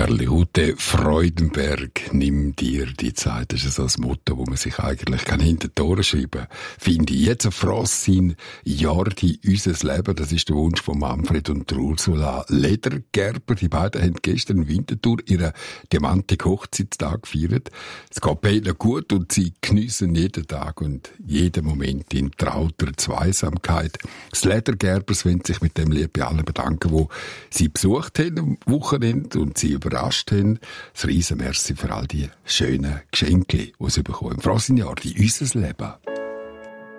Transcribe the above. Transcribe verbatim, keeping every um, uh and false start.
Herrlich. Ute Freudenberg, nimm dir die Zeit. Das ist so das Motto, wo man sich eigentlich kann hinter die Ohren schreiben kann. Finde ich. Jetzt auf Frossin, Jordi, unser Leben. Das ist der Wunsch von Manfred und Ursula Ledergerber. Die beiden haben gestern in Winterthur ihren Diamantik-Hochzeitstag gefeiert. Es geht beiden gut und sie geniessen jeden Tag und jeden Moment in trauter Zweisamkeit. Das Ledergerbers wollen sich mit dem Lied bei allen bedanken, die sie besucht haben am Wochenende und sie überrascht haben. Ein riesen Merci für all die schönen Geschenke, die sie bekommen. Frossin Jordi, unser Leben.